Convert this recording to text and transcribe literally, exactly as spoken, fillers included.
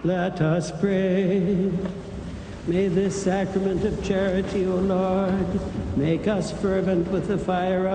Let us pray. May this sacrament of charity, O Lord, make us fervent with the fire